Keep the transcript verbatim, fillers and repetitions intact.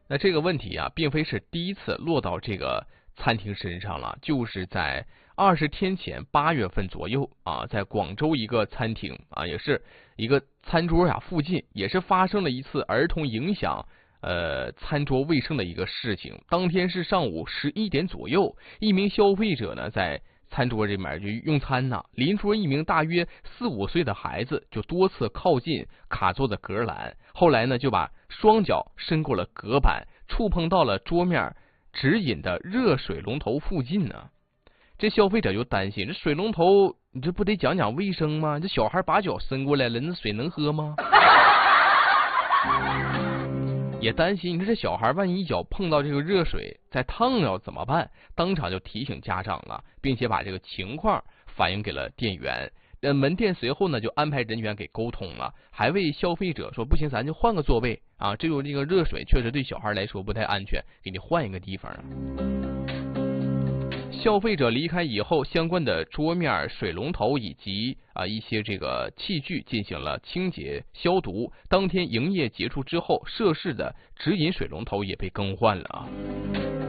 那这个问题啊，并非是第一次落到这个餐厅身上了，就是在二十天前八月份左右啊，在广州一个餐厅啊，也是一个餐桌呀附近，也是发生了一次儿童影响呃餐桌卫生的一个事情。当天是上午十一点左右，一名消费者呢在餐桌这面就用餐呢，邻桌一名大约四五岁的孩子就多次靠近卡座的隔栏，后来呢就把双脚伸过了隔板，触碰到了桌面直饮的热水龙头附近呢。这消费者就担心，这水龙头你这不得讲讲卫生吗？这小孩把脚伸过来了，那水能喝吗？也担心，你说这小孩万一一脚碰到这个热水再烫了怎么办？当场就提醒家长了，并且把这个情况反映给了店员。呃，门店随后呢就安排人员给沟通了，还为消费者说不行，咱就换个座位啊。这种这个热水确实对小孩来说不太安全，给你换一个地方啊。消费者离开以后，相关的桌面、水龙头以及啊一些这个器具进行了清洁消毒。当天营业结束之后，涉事的直饮水龙头也被更换了啊。